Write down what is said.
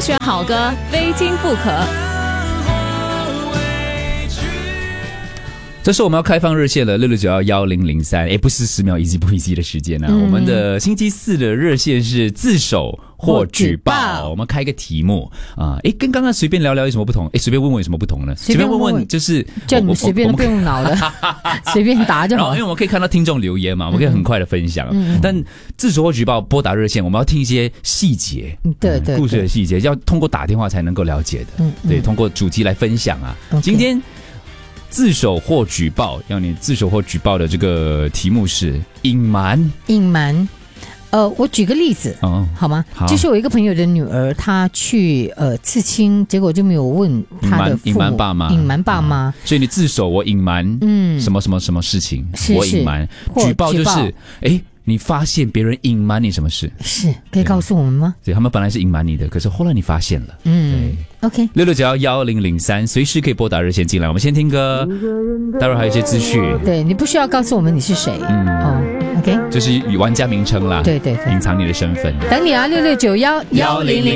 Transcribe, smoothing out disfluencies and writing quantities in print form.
选好歌，非听不可。 这是我们要开放热线了，66911003，不是10秒 easy 不 easy 的时间啊。我们的星期四的热线是自首或举报，我们开一个题目啊，跟刚刚随便聊聊有什么不同？随便问问有什么不同呢？随便问问就是叫你们随便不用脑的，随便答就好。 因为我们可以看到听众留言嘛，我们可以很快的分享。但自首或举报拨打热线，我们要听一些细节， 对， 故事的细节要通过打电话才能够了解的。对，通过主题来分享啊。今天自首或举报，要你自首或举报的这个题目是隐瞒。 我举个例子，好吗？ 好， 就是我一个朋友的女儿，她去刺青，结果就没有问她的父母， 隐瞒爸妈， 隐瞒爸妈。 所以你自首，我隐瞒，什么什么什么事情，我隐瞒。举报就是，你发现别人隐瞒你什么事，是可以告诉我们吗？ 对，他们本来是隐瞒你的，可是后来你发现了。 OK， 66911003，随时可以拨打热线进来。我们先听歌，待会儿还有一些资讯。 对，你不需要告诉我们你是谁。OK， 就是玩家名称啦。 对， 隐藏你的身份。 等你啊，66911003。